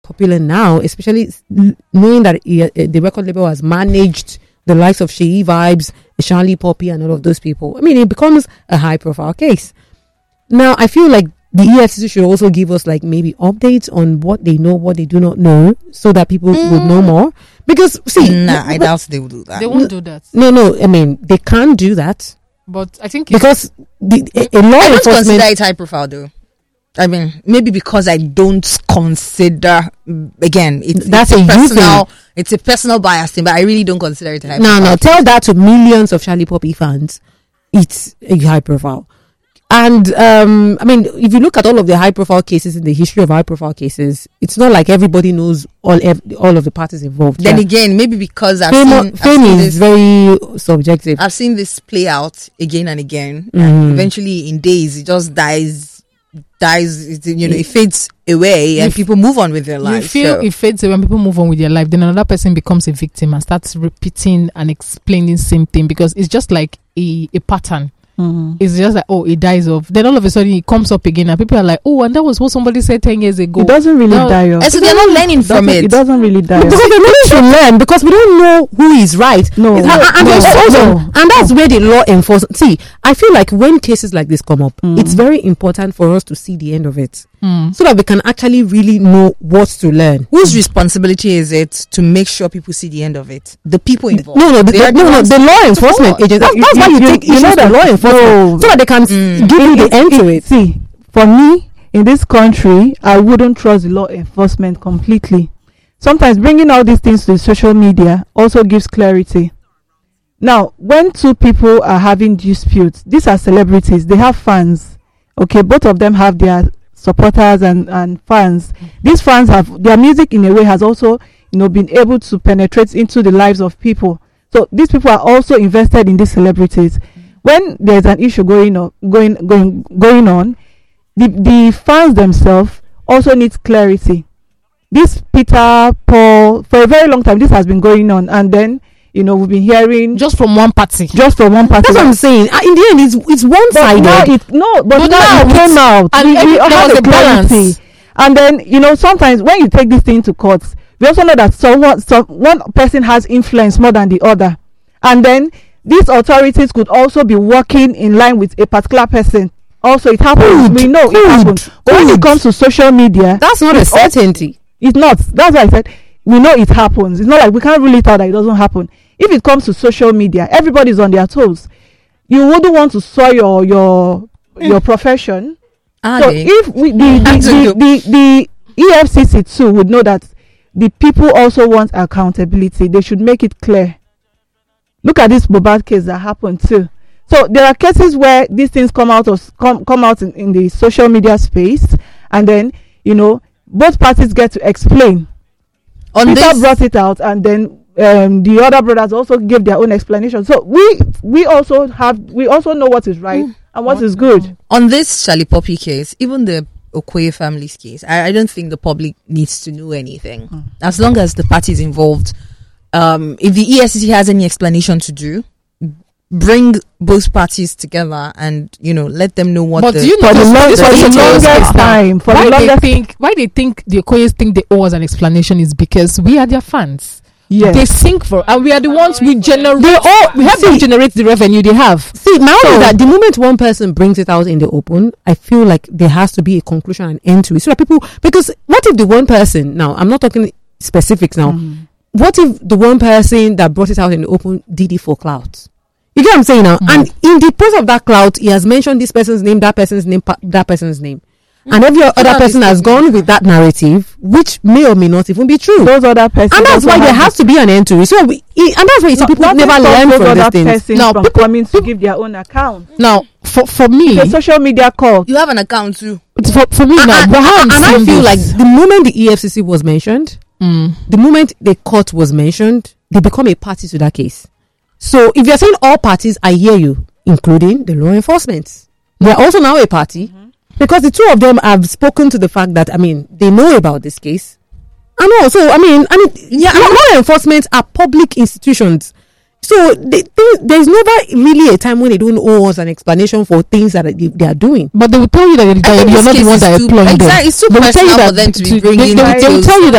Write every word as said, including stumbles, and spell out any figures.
popular now, especially knowing that he, uh, the record label has managed the likes of Sheyi Vibes, Charlie Poppy, and all of those people. I mean, it becomes a high-profile case. Now, I feel like the E F C C should also give us like maybe updates on what they know, what they do not know, so that people mm. would know more. Because see, nah, I doubt they will do that. They won't do that. No, no. I mean, they can't do that. But I think because the, a, a law I don't enforcement consider it high profile though. I mean, maybe because I don't consider again, it's that's it's a, a personal, thing. it's a personal bias thing, but I really don't consider it high no, profile. No, no. Tell that to millions of Charlie Poppy fans. It's a high profile. And um, I mean, if you look at all of the high-profile cases in the history of high-profile cases, it's not like everybody knows all ev- all of the parties involved. Then yeah. again, maybe because I've fame, seen, fame I've seen is this, very subjective. I've seen this play out again and again, Mm. and eventually in days it just dies, dies. It, you know, it fades away, and If- people move on with their lives. You feel so. it fades away when people move on with their life, then another person becomes a victim and starts repeating and explaining same thing because it's just like a, a pattern. Mm-hmm. It's just like, oh, it dies off. Then all of a sudden it comes up again, and people are like, oh, and that was what somebody said ten years ago. It doesn't really No. die off. And so they're not learning from Doesn't- it. It doesn't really die Because off. they need to learn because we don't know who is right. No, and, no, and, no, there's also- no. and that's where the law enforcement. See, I feel like when cases like this come up, Mm. it's very important for us to see the end of it, Mm. so that we can actually really know what to learn. Whose responsibility is it to make sure people see the end of it? The people involved. No, no, the, They are the, no, the no, ones the law enforcement follow. agents. That's, You- that's why you- you, you- take you issues know to that- law enforcement no. so that they can Mm. give you the end to it. See, for me, in this country, I wouldn't trust the law enforcement completely. Sometimes bringing all these things to social media also gives clarity. Now, when two people are having disputes, these are celebrities, they have fans. Okay, both of them have their supporters and, and fans. These fans have, their music in a way has also, you know, been able to penetrate into the lives of people. So these people are also invested in these celebrities. When there's an issue going on, going going going on, the the fans themselves also need clarity. This Peter Paul, for a very long time, this has been going on, and then you know we've been hearing just, Just from one party. just from one party. That's what I'm saying. Uh, in the end, it's it's one But sided. now it no, but, But now, now it came it's- out. and We, every- we there have was a a balance. clarity. And then you know sometimes when you take this thing to court, we also know that someone, some one person has influence more than the other, and then these authorities could also be working in line with a particular person. Also, it happens. Good, we know it good, happens. But when it good. comes to social media, That's not a it's al- certainty. it's not. That's why I said we know it happens. It's not like we can't rule it out that it doesn't happen. If it comes to social media, everybody's on their toes. You wouldn't want to soil your your your profession. Are So they? if we, the, That's a the, good- the, the, the E F C C too would know that the people also want accountability. They should make it clear. Look at this Mohbad case that happened too. So there are cases where these things come out of come come out in, in the social media space, and then you know both parties get to explain. On Peter this, brought it out, and then um, the other brothers also gave their own explanation. So we we also have we also know what is right Mm. and what is good. on this Charlie Poppy case, even the Okoye family's case, I, I don't think the public needs to know anything. Mm. As long as the parties involved, um, if the E F C C has any explanation to do, bring both parties together and you know let them know what But the do you know For the, this- long, this for was the a longest case now. time, for why the they longest think why they think the Okoyes think they owe us an explanation is because we are their fans. yes. They sing for, and we are the ones we generate. They all- we help them see- generate the revenue they have. See, my own So- is that the moment one person brings it out in the open, I feel like there has to be a conclusion and end to it. So that people, because what if the one person, now I'm not talking specifics now, Mm. what if the one person that brought it out in the open did it for clout? You get what I'm saying now? Mm. And in the process of that clout, he has mentioned this person's name, that person's name, pa- that person's name. And every other that person is has taken gone with that narrative, which may or may not even be true. Those other persons, And that's also why there have has to be an end to it. So, we, and that's why you see No- people nothing never stops learn those from these other things. persons Now, from people- coming to give their own account. Now, for for me, The social media call. you have an account too. for, for me now, and, but how I'm and I seeing feel this- like the moment the E F C C was mentioned, Mm. the moment the court was mentioned, they become a party to that case. So if you're saying all parties, I hear you, including the law enforcement. They're also now a party because the two of them have spoken to the fact that, I mean, they know about this case. And also, I mean, I mean, yeah, law enforcement are public institutions. So they, they, there's never really a time when they don't owe us an explanation for things that they, they are doing. But they will tell you that, I that think you're this not the case one is that too- employing them. exactly, it's too They will tell you personal that for them to be they- bringing they, will- they will details. tell you that